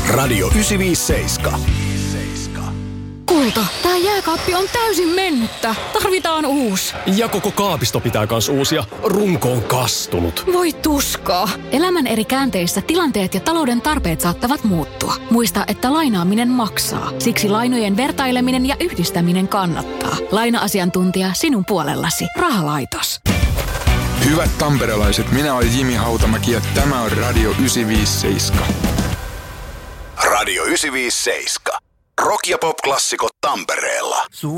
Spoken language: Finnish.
Radio 957. Kulta, tää jääkaappi on täysin mennyttä. Tarvitaan uusi. Ja koko kaapisto pitää kans uusia. Runko on kastunut. Voi tuskaa. Elämän eri käänteissä tilanteet ja talouden tarpeet saattavat muuttua. Muista, että lainaaminen maksaa. Siksi lainojen vertaileminen ja yhdistäminen kannattaa. Laina-asiantuntija sinun puolellasi. Rahalaitos. Hyvät tamperelaiset, minä olen Jimi Hautamäki ja tämä on Radio 957. Radio 957. Rock- ja pop-klassikot Tampereella.